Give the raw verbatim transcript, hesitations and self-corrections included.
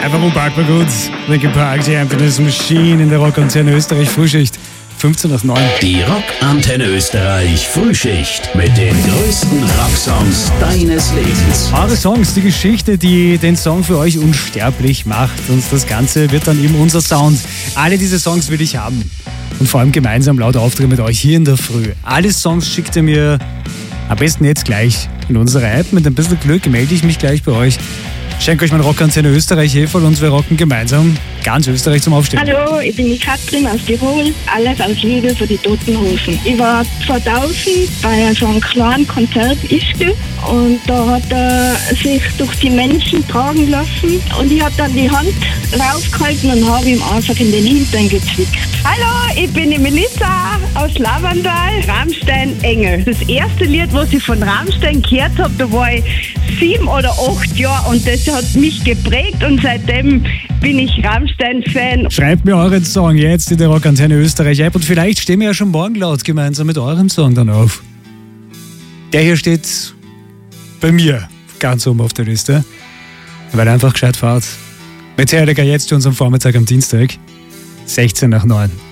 Warum parkt man gut? Linkin Park, die Happiness Machine in der Rockantenne Österreich Frühschicht. fünfzehn nach neun. Die Rockantenne Österreich Frühschicht mit den größten Rocksongs deines Lebens. Eure Songs, die Geschichte, die den Song für euch unsterblich macht. Und das Ganze wird dann eben unser Sound. Alle diese Songs will ich haben. Und vor allem gemeinsam laut auftreten mit euch hier in der Früh. Alle Songs schickt ihr mir am besten jetzt gleich in unsere App. Mit ein bisschen Glück melde ich mich gleich bei euch. Schenke euch mein Rockantenne Österreich Heferl und wir rocken gemeinsam ganz Österreich zum Aufstehen. Hallo, ich bin die Katrin aus Tirol. Alles aus Liebe für die Toten Hosen. Ich war zweitausend bei so einem kleinen Konzert Ischgl und da hat er sich durch die Menschen tragen lassen und ich habe dann die Hand rausgehalten und habe ihm einfach in den Hintern gezwickt. Hallo, ich bin die Melissa aus Lavandal, Rammstein Engel. Das erste Lied, was ich von Rammstein gehört habe, da war ich sieben oder acht Jahre und das hat mich geprägt und seitdem bin ich Rammstein-Fan. Schreibt mir euren Song jetzt in der Rockantenne Österreich App und vielleicht stehen wir ja schon morgen laut gemeinsam mit eurem Song dann auf. Der hier steht bei mir ganz oben auf der Liste, weil er einfach gescheit fahrt. Metallica jetzt zu unserem Vormittag am Dienstag, sechzehn nach neun.